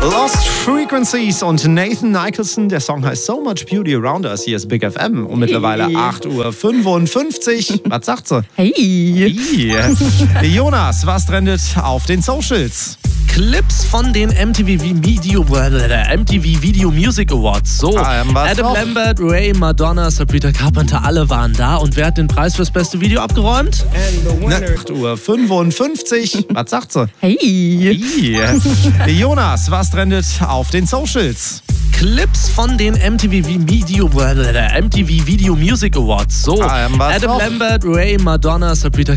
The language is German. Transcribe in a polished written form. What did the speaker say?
Lost Frequencies und Nathan Nicholson. Der Song heißt So Much Beauty Around Us. Hier ist Big FM und mittlerweile 8:55 Uhr. Was sagt sie? Hey. Jonas, was trendet auf den Socials? Clips von den MTV Video Music Awards. So, Adam Lambert, Ray, Madonna, Sabrina Carpenter, alle waren da. Und wer hat den Preis fürs beste Video abgeräumt? 8:55 Uhr. Was sagt sie? Hey. Jonas, was trendet auf den Socials? Clips von den MTV Video Music Awards. So, Adam Lambert, Ray, Madonna, Sabrina